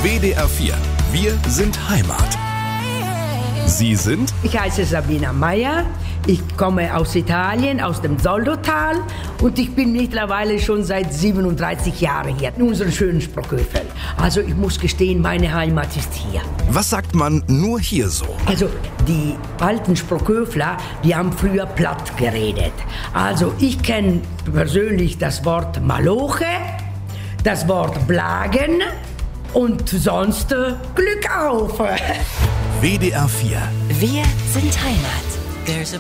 WDR 4. Wir sind Heimat. Sie sind? Ich heiße Sabina Meyer. Ich komme aus Italien, aus dem Soldotal, und ich bin mittlerweile schon seit 37 Jahren hier in unserem schönen Sprockhövel. Also ich muss gestehen, meine Heimat ist hier. Was sagt man nur hier so? Also die alten Sprockhöfler, die haben früher platt geredet. Also ich kenne persönlich das Wort Maloche, das Wort Blagen und sonst Glück auf. WDR 4. Wir sind Heimat.